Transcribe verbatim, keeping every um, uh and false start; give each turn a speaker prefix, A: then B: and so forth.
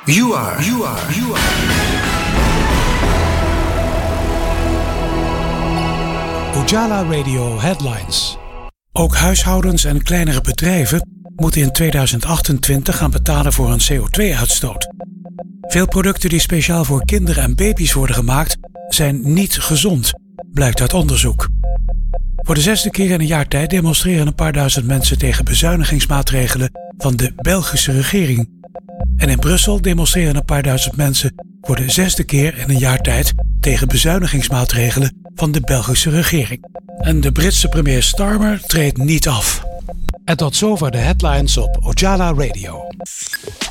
A: You are, you are, you are.
B: Ojala Radio Headlines. Ook huishoudens en kleinere bedrijven moeten in tweeduizend achtentwintig gaan betalen voor hun C O twee uitstoot. Veel producten die speciaal voor kinderen en baby's worden gemaakt, zijn niet gezond, blijkt uit onderzoek. Voor de zesde keer in een jaar tijd demonstreren een paar duizend mensen tegen bezuinigingsmaatregelen van de Belgische regering. En in Brussel demonstreren een paar duizend mensen voor de zesde keer in een jaar tijd tegen bezuinigingsmaatregelen van de Belgische regering. En de Britse premier Starmer treedt niet af. En tot zover de headlines op Ojala Radio.